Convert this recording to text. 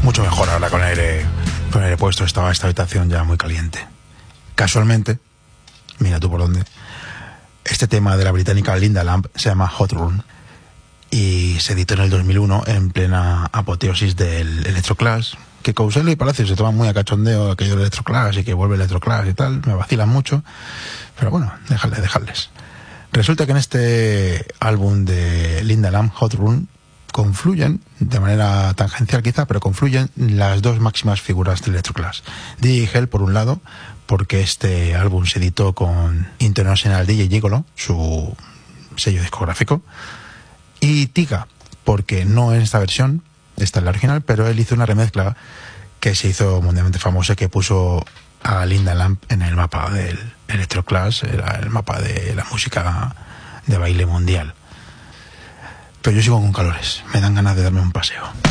mucho mejor ahora con aire puesto. Estaba esta habitación ya muy caliente. Casualmente, mira tú por dónde, este tema de la británica Linda Lamb se llama Hot Room y se editó en el 2001 en plena apoteosis del electroclash, que Couselo y Palacio se toman muy a cachondeo aquello del electroclash y que vuelve el electroclash y tal, me vacilan mucho, pero bueno, dejadles. Resulta que en este álbum de Linda Lamb, Hot Room, confluyen, de manera tangencial quizá, pero confluyen las dos máximas figuras del electroclash. DJ Hell, por un lado, porque este álbum se editó con International DJ Gigolo, su sello discográfico, y Tiga, porque no en esta versión, esta es la original, pero él hizo una remezcla que se hizo mundialmente famosa, que puso a Linda Lamb en el mapa del electroclash, era el mapa de la música de baile mundial. Pero yo sigo con calores, me dan ganas de darme un paseo.